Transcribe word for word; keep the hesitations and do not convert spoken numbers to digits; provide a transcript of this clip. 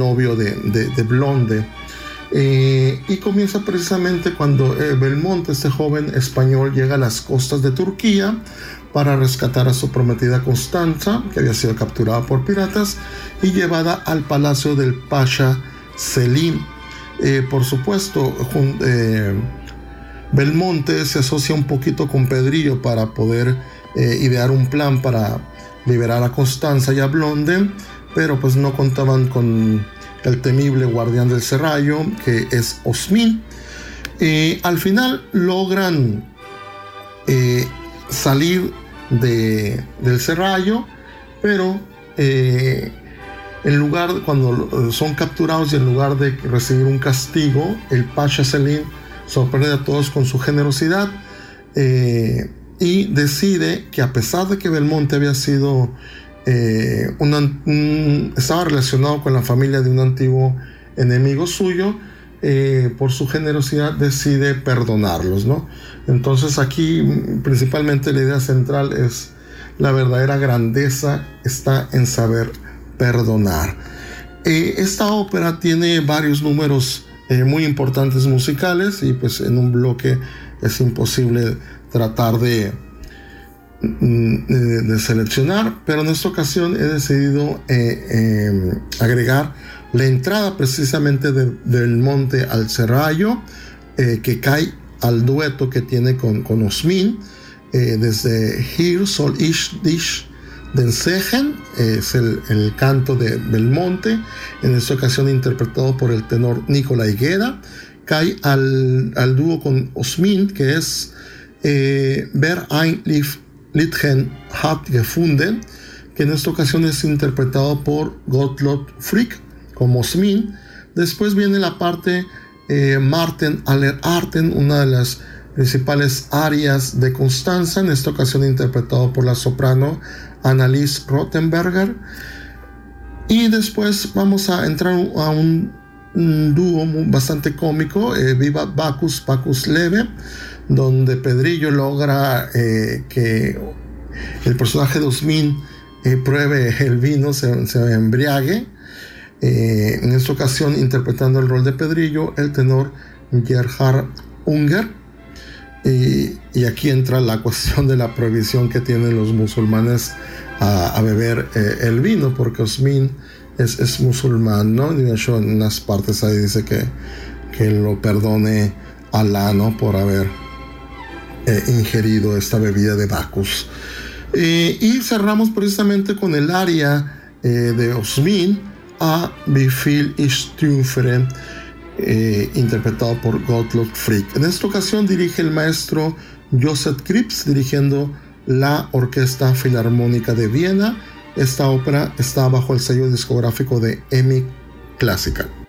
novio de, de, de Blonde. Eh, y comienza precisamente cuando eh, Belmonte, este joven español, llega a las costas de Turquía para rescatar a su prometida Constanza, que había sido capturada por piratas y llevada al palacio del Pasha Selim. Eh, por supuesto, jun, eh, Belmonte se asocia un poquito con Pedrillo para poder eh, idear un plan para liberar a Constanza y a Blonde, pero pues no contaban con el temible guardián del Serrallo, que es Osmín. Eh, al final logran eh, salir de, del Serrallo, pero eh, en lugar, cuando son capturados y en lugar de recibir un castigo, el Pasha Selim sorprende a todos con su generosidad eh, y decide que, a pesar de que Belmonte había sido eh, una, un, estaba relacionado con la familia de un antiguo enemigo suyo, eh, por su generosidad decide perdonarlos, ¿no? Entonces aquí principalmente la idea central es: la verdadera grandeza está en saber perdonar. Eh, esta ópera tiene varios números eh, muy importantes musicales, y pues en un bloque es imposible tratar de, de, de seleccionar, pero en esta ocasión he decidido eh, eh, agregar la entrada precisamente de, del Monte al Serrallo, eh, que cae al dueto que tiene con, con Osmín, eh, desde Hier soll ich dich den Segen, eh, es el, el canto de Belmonte, en esta ocasión interpretado por el tenor Nicolai Gueda. Cae al, al dúo con Osmín, que es eh, Wer ein Liedchen hat gefunden, que en esta ocasión es interpretado por Gottlob Fricke como Osmín. Después viene la parte eh, Martin aller Arten, una de las principales arias de Constanza, en esta ocasión interpretado por la soprano Annelies Rothenberger. Y después vamos a entrar a un, un dúo bastante cómico, eh, Viva Bacchus, Bacchus Leve, donde Pedrillo logra eh, que el personaje de Osmín eh, pruebe el vino, se, se embriague. Eh, en esta ocasión interpretando el rol de Pedrillo el tenor Gerhard Unger. Y, y aquí entra la cuestión de la prohibición que tienen los musulmanes a, a beber eh, el vino, porque Osmín es, es musulmán, ¿no? De hecho, en unas partes ahí dice que, que lo perdone Alá, ¿no? Por haber eh, ingerido esta bebida de Bacchus. Eh, y cerramos precisamente con el aria eh, de Osmín, A Wie viel ich triumphere, Eh, interpretado por Gottlob Fricke. En esta ocasión dirige el maestro Joseph Krips, dirigiendo la Orquesta Filarmónica de Viena. Esta ópera está bajo el sello discográfico de E M I Clásica.